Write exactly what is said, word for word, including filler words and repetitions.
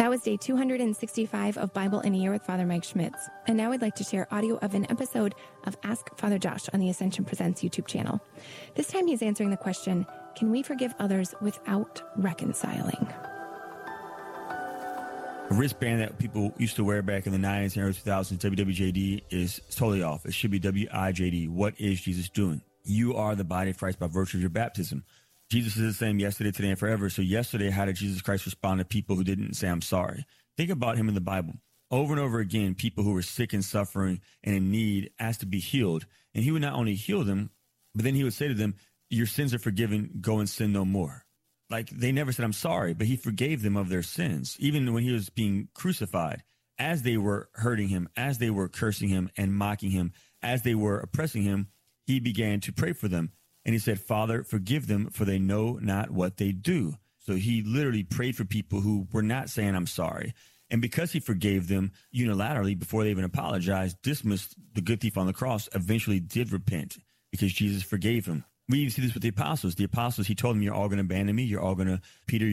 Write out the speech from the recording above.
That was day two hundred sixty-five of Bible in a Year with Father Mike Schmitz. And now I'd like to share audio of an episode of Ask Father Josh on the Ascension Presents YouTube channel. This time he's answering the question, can we forgive others without reconciling? A wristband that people used to wear back in the nineties and early two thousands, W W J D, is totally off. It should be W I J D. What is Jesus doing? You are the body of Christ by virtue of your baptism. Jesus is the same yesterday, today, and forever. So yesterday, how did Jesus Christ respond to people who didn't say, I'm sorry? Think about him in the Bible. Over and over again, people who were sick and suffering and in need asked to be healed. And he would not only heal them, but then he would say to them, your sins are forgiven. Go and sin no more. Like, they never said, I'm sorry, but he forgave them of their sins. Even when he was being crucified, as they were hurting him, as they were cursing him and mocking him, as they were oppressing him, he began to pray for them. And he said, Father, forgive them, for they know not what they do. So he literally prayed for people who were not saying, I'm sorry. And because he forgave them unilaterally before they even apologized, Dismas, the good thief on the cross, eventually did repent because Jesus forgave him. We even see this with the apostles. The apostles, he told them, you're all going to abandon me. You're all going to, Peter,